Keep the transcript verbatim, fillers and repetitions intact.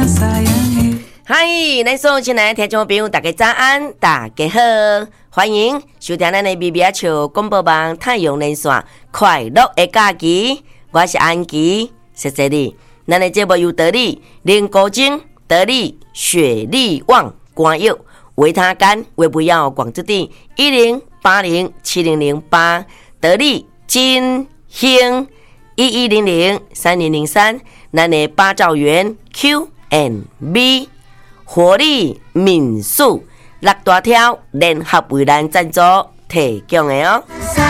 嗨，咱所有亲爱的听众朋友，大家早安，大家好，欢迎收听咱的咪咪笑广播网太阳连线快乐的假期，我是安琪，谢谢你。咱的节目由得力、林国精、得力、雪力旺、关佑、维他干、维不要广之地一零八零七零零八，得力金兴一一零零三零零三，咱的八兆元 Q and B。活力民宿六大条联合为咱赞助提供的哦。